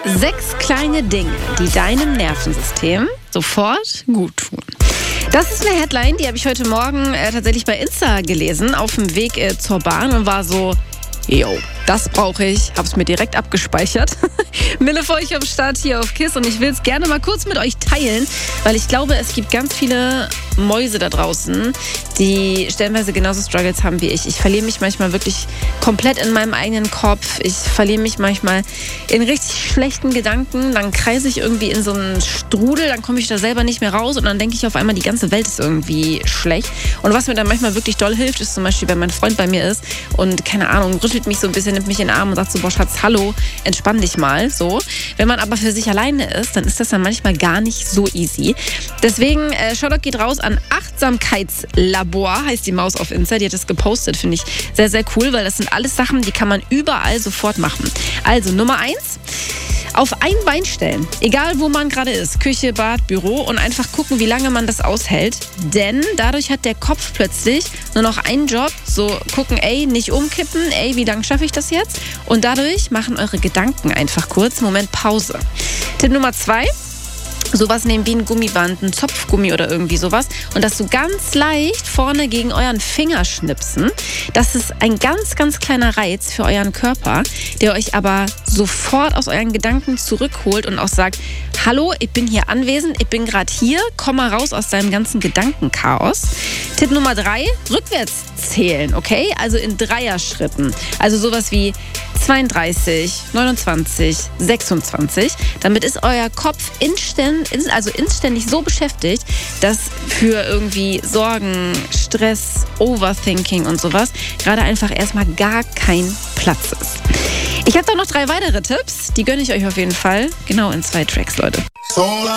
6 kleine Dinge, die deinem Nervensystem sofort gut tun. Das ist eine Headline, die habe ich heute Morgen tatsächlich bei Insta gelesen, auf dem Weg zur Bahn und war so, yo, das brauche ich, habe es mir direkt abgespeichert. Mille für euch am Start hier auf KISS und ich will es gerne mal kurz mit euch teilen, weil ich glaube, es gibt ganz viele Mäuse da draußen, die stellenweise genauso Struggles haben wie ich. Ich verliere mich manchmal wirklich komplett in meinem eigenen Kopf. Ich verliere mich manchmal in richtig schlechten Gedanken. Dann kreise ich irgendwie in so einen Strudel, dann komme ich da selber nicht mehr raus und dann denke ich auf einmal, die ganze Welt ist irgendwie schlecht. Und was mir dann manchmal wirklich doll hilft, ist zum Beispiel, wenn mein Freund bei mir ist und, keine Ahnung, rüttelt mich so ein bisschen, nimmt mich in den Arm und sagt so, boah Schatz, hallo, entspann dich mal, so. Wenn man aber für sich alleine ist, dann ist das dann manchmal gar nicht so easy. Deswegen, Shoutout geht raus an Achtsamkeitslabor, heißt die Maus auf Insta, die hat das gepostet, finde ich sehr, sehr cool, weil das sind alles Sachen, die kann man überall sofort machen. Also Nummer 1, auf ein Bein stellen, egal wo man gerade ist, Küche, Bad, Büro und einfach gucken, wie lange man das aushält, denn dadurch hat der Kopf plötzlich nur noch einen Job, so gucken, ey, nicht umkippen, ey, wie lange schaffe ich das jetzt? Und dadurch machen eure Gedanken einfach kurz, Moment, Pause. Tipp Nummer 2, sowas nehmen wie ein Gummiband, ein Zopfgummi oder irgendwie sowas und das so ganz leicht vorne gegen euren Finger schnipsen. Das ist ein ganz, ganz kleiner Reiz für euren Körper, der euch aber sofort aus euren Gedanken zurückholt und auch sagt, hallo, ich bin hier anwesend, ich bin gerade hier, komm mal raus aus deinem ganzen Gedankenchaos. Tipp Nummer 3, rückwärts zählen, okay? Also in Dreierschritten. Also sowas wie 32, 29, 26. Damit ist euer Kopf inständig so beschäftigt, dass für irgendwie Sorgen, Stress, Overthinking und sowas gerade einfach erstmal gar kein Platz ist. Ich habe da noch 3 weitere Tipps, die gönne ich euch auf jeden Fall. Genau in 2 Tracks, Leute.